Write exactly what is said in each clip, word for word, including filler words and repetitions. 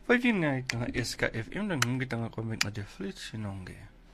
Pwede nga itang S K F M nang hingit ang comment na deflit sinongge.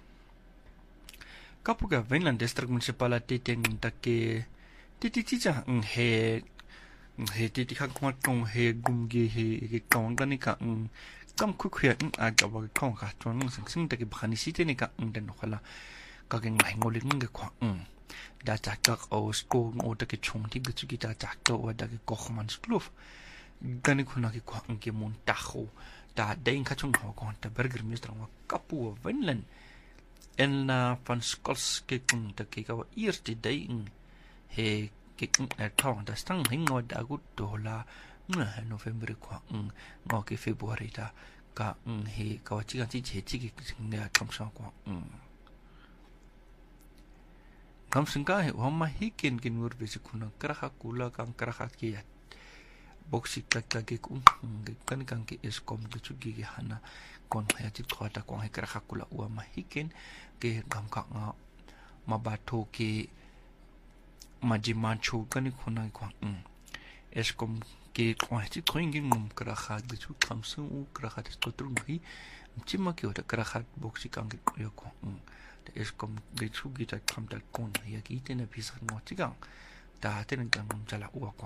Kapuga Vinland District Municipality ten take titi tija ng he ng he titi kag matong he gumgi he kawang gani ka ng kam kukuya ng agawa kawang ka tuwan ng sing take bakani siti ni ka ng den kala kaging mahingolin ng kwa ng da takak o sko ng o take chung ti gutsugi da takak o da kochman skluf gani kuna ki kwa ng mon taho da dein ka chung ho kon ta burger minister wa kapu Vinland en na van skolske kun ta ki ka eers ti dein he ki kun er tong da stang hingo da gut dola na november kwa ng ngo ki february da ka ng he ka chi ga chi che chi ki ne kam sa kwa ng kam singka he wa ma hikin kin mur be kuna krakha kula kan krakha ki boksi kaka ke kun kan kan ke eskom ke chugi ke hana kon ya ti khota kon he krakha kula wa ma hikin ke kam ka nga mabato ke majima chu kan khuna ko eskom ke kon ti khingin mum krakha de chu kamsu u krakha te totru hi chima ke ota krakha boksi kan ke yo ko de eskom de chu gi ta kam ta kon ya ki te na pisa ngo ti gang ta te nang jala u ko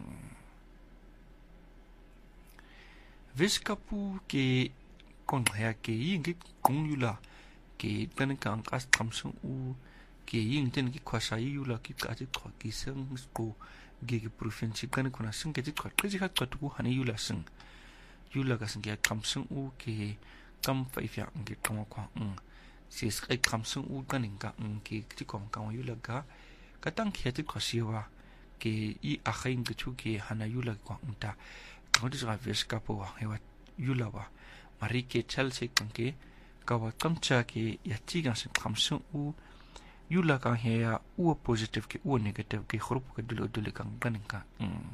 Viskapu ke kon hea ke yin ke kong yula ke tani ka ang kas kamsung u ke yin tani ki kwasa yula ki ka ati kwa ki seng ko ge ke provinsi kani kuna seng ke ati kwa kazi ka kwa tuku hana yula seng yula ka seng ke kamsung u ke kam faifya ang ke kama kwa ng sis kay kamsung u kani ka ng ke ti kwa kama yula ka katang ke ati kwa siwa ke i akhayin ke chu ke hana yula kwa ng ta Kau sa Viskapu wa hewa yula wa mari ke Chelsea kanke kawa kamcha ke yatigan sa kamsung u yula kan heya u positive ke u negative ke khrup ke dulu dulu kan ganing ka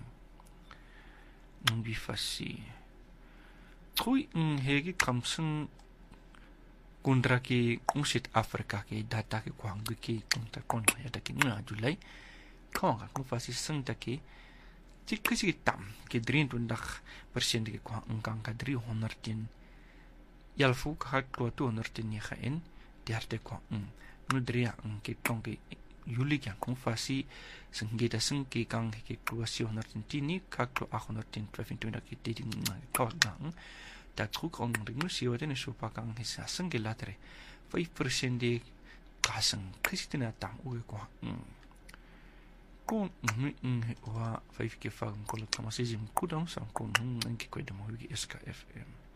ng bifasi tui ng hegi kamsung kundra ke kungsit Afrika ke data ke kwang ke kunta kon ya ta ke nga Julai kawang kan fasi seng ta ke Jika tam ke drin tundak persen ke kwa engkang kadri honortin yalfu ka kwa tu honortin ya khaen diarte kwa ng nudria ng ke tong ke yuli yang kung fasi senggeta seng ke kang ke kwa si honortin tini ka kwa a honortin trafin tundak ke tiding ka gang ta truk on ringu si waden so pa kang hisa seng ke latre five percent de kasang kristina tam u kwa ng kon ng wa five ke fa kon la kama sejim kudam sam kon ng ke ko de mo S K F M